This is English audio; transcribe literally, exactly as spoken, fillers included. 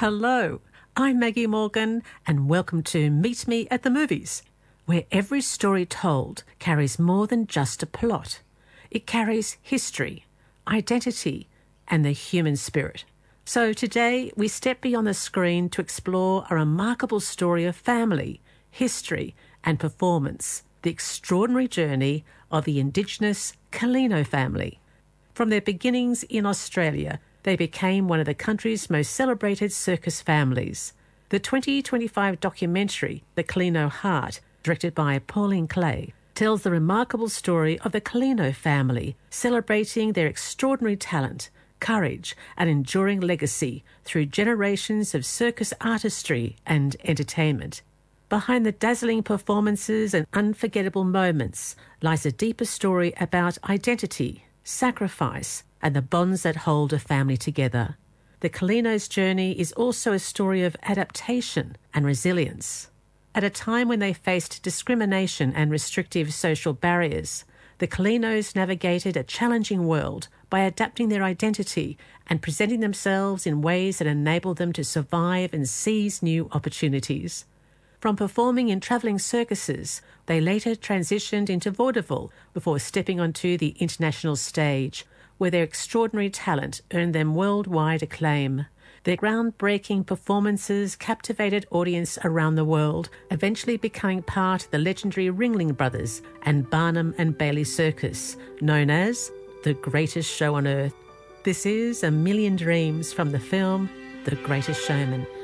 Hello, I'm Maggie Morgan and welcome to Meet Me at the Movies, where every story told carries more than just a plot. It carries history, identity and the human spirit. So today we step beyond the screen to explore a remarkable story of family, history and performance, the extraordinary journey of the Indigenous Kalino family. From their beginnings in Australia, they became one of the country's most celebrated circus families. The twenty twenty-five documentary, The Kalino Heart, directed by Pauline Clay, tells the remarkable story of the Kalino family, celebrating their extraordinary talent, courage and enduring legacy through generations of circus artistry and entertainment. Behind the dazzling performances and unforgettable moments lies a deeper story about identity, sacrifice, and the bonds that hold a family together. The Kalino's journey is also a story of adaptation and resilience. At a time when they faced discrimination and restrictive social barriers, the Kalinos navigated a challenging world by adapting their identity and presenting themselves in ways that enabled them to survive and seize new opportunities. From performing in travelling circuses, they later transitioned into vaudeville before stepping onto the international stage, where their extraordinary talent earned them worldwide acclaim. Their groundbreaking performances captivated audience around the world, eventually becoming part of the legendary Ringling Brothers and Barnum and Bailey Circus, known as the greatest show on earth. This is A Million Dreams from the film The Greatest Showman.